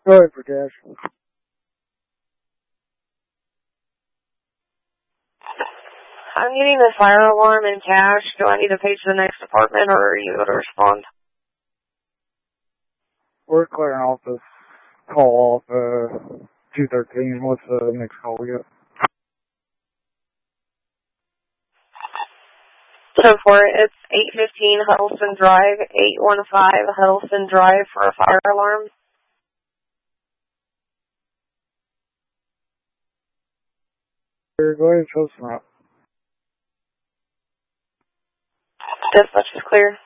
Go ahead for cash. I'm getting the fire alarm in cash. Do I need to pay to the next department, or are you able to respond? We're clearing off this call off 213. What's the next call we got? So for it, it's 815 Huddleston Drive, 815 Huddleston Drive for a fire alarm. Go ahead and show us up. Dispatch is clear.